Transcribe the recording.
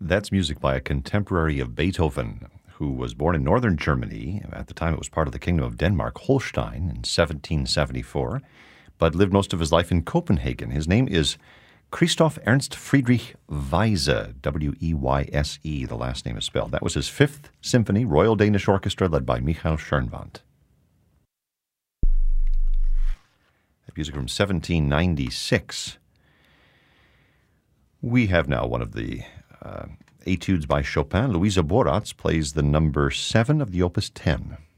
That's music by a contemporary of Beethoven, who was born in northern Germany. At the time, it was part of the Kingdom of Denmark, Holstein, in 1774, but lived most of his life in Copenhagen. His name is Christoph Ernst Friedrich Weyse, W-E-Y-S-E, the last name is spelled. That was his Fifth Symphony, Royal Danish Orchestra, led by Michael Schoenwandt. That music from 1796. We have now one of the etudes by Chopin. Louisa Boratz plays the number 7 of the Opus 10.